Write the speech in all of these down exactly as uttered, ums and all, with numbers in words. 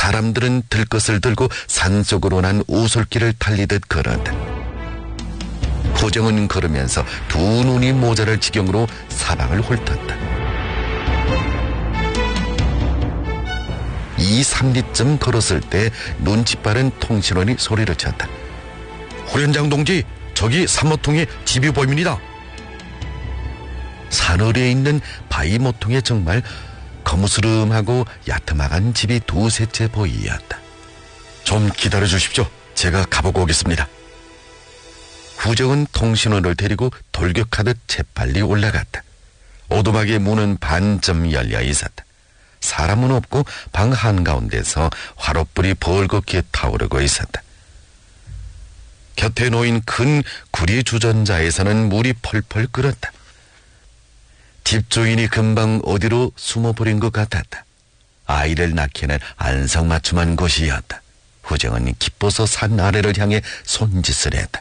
사람들은 들것을 들고 산속으로 난 오솔길을 달리듯 걸었다. 후정은 걸으면서 두 눈이 모자랄 지경으로 사방을 훑었다. 이, 삼 리쯤 걸었을 때 눈치 빠른 통신원이 소리를 쳤다. 후련장 동지, 저기 삼모통에 집이 보입니다. 산허리에 있는 바위 모퉁이에 정말 거무스름하고 야트막한 집이 두세 채 보이었다. 좀 기다려 주십시오. 제가 가보고 오겠습니다. 후정은 통신원을 데리고 돌격하듯 재빨리 올라갔다. 오두막의 문은 반쯤 열려 있었다. 사람은 없고 방 한가운데서 화롯불이 벌겋게 타오르고 있었다. 곁에 놓인 큰 구리 주전자에서는 물이 펄펄 끓었다. 집주인이 금방 어디로 숨어버린 것 같았다. 아이를 낳기는 안성맞춤한 곳이었다. 후정은 기뻐서 산 아래를 향해 손짓을 했다.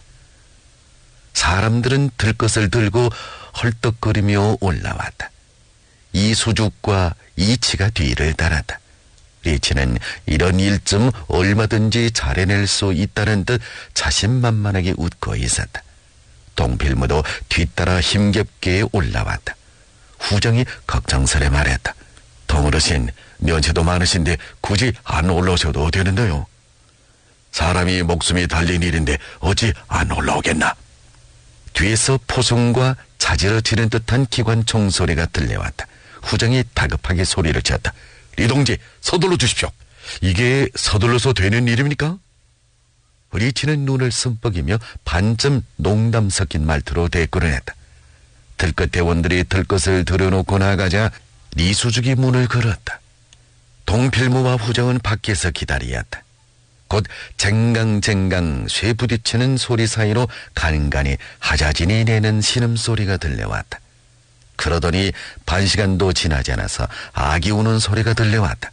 사람들은 들것을 들고 헐떡거리며 올라왔다. 이수죽과 이치가 뒤를 따랐다. 리치는 이런 일쯤 얼마든지 잘해낼 수 있다는 듯 자신만만하게 웃고 있었다. 동필무도 뒤따라 힘겹게 올라왔다. 후정이 걱정스레 말했다. 동어르신, 연세도 많으신데 굳이 안 올라오셔도 되는데요. 사람이 목숨이 달린 일인데 어찌 안 올라오겠나. 뒤에서 포승과 자지러지는 듯한 기관 총소리가 들려왔다. 후정이 다급하게 소리를 쳤다. 리동지, 서둘러 주십시오. 이게 서둘러서 되는 일입니까? 리치는 눈을 슴뻑이며 반쯤 농담 섞인 말투로 대꾸를 했다. 들것 대원들이 들것을 들여놓고 나가자 리수죽이 문을 걸었다. 동필무와 후정은 밖에서 기다리었다. 곧 쟁강쟁강 쇠 부딪히는 소리 사이로 간간히 하자진이 내는 신음소리가 들려왔다. 그러더니 반시간도 지나지 않아서 아기 우는 소리가 들려왔다.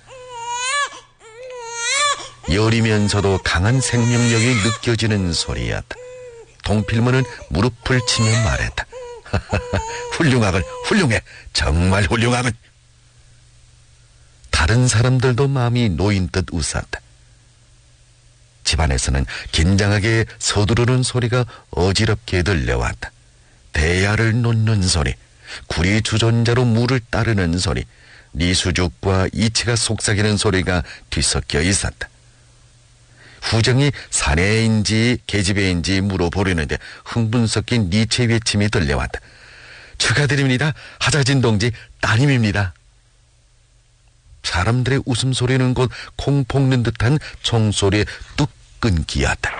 여리면서도 강한 생명력이 느껴지는 소리였다. 동필무는 무릎을 치며 말했다. 훌륭하군, 훌륭해, 정말 훌륭하군. 다른 사람들도 마음이 놓인 듯 웃었다. 집안에서는 긴장하게 서두르는 소리가 어지럽게 들려왔다. 대야를 놓는 소리, 구리 주전자로 물을 따르는 소리, 리수죽과 이치가 속삭이는 소리가 뒤섞여 있었다. 후정이 사내인지 계집애인지 물어보려는데 흥분 섞인 니체 외침이 들려왔다. 축하드립니다. 하자진 동지 따님입니다. 사람들의 웃음소리는 곧 콩 볶는 듯한 총소리에 뚝 끊기었다.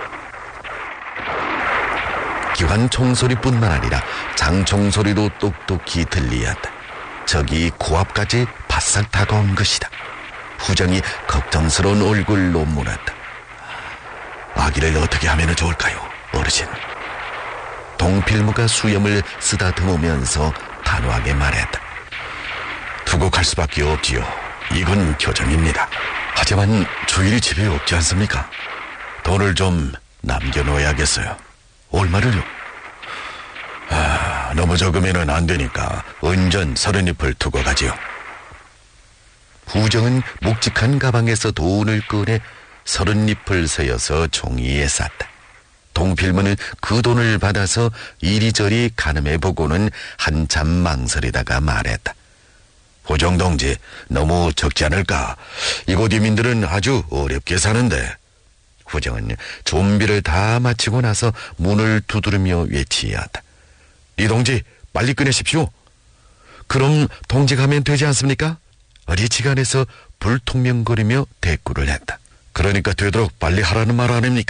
기관 총소리뿐만 아니라 장총소리도 똑똑히 들리었다. 저기 코앞까지 바싹 다가온 것이다. 후정이 걱정스러운 얼굴로 물었다. 아기를 어떻게 하면 좋을까요, 어르신? 동필무가 수염을 쓰다듬으면서 단호하게 말했다. 두고 갈 수밖에 없지요. 이건 교정입니다. 하지만 주일이 집에 없지 않습니까? 돈을 좀 남겨놓아야겠어요. 얼마를요? 아, 너무 적으면 안 되니까 은전 서른 잎을 두고 가지요. 후정은 묵직한 가방에서 돈을 꺼내 서른 잎을 세어서 종이에 쌌다. 동필무는 그 돈을 받아서 이리저리 가늠해보고는 한참 망설이다가 말했다. 호정동지, 너무 적지 않을까? 이곳 이민들은 아주 어렵게 사는데. 후정은 준비를 다 마치고 나서 문을 두드리며 외치었다. 이 동지, 빨리 꺼내십시오. 그럼 동지 가면 되지 않습니까? 리치가 안에서 불통명거리며 대꾸를 했다. 그러니까 되도록 빨리 하라는 말 아닙니까?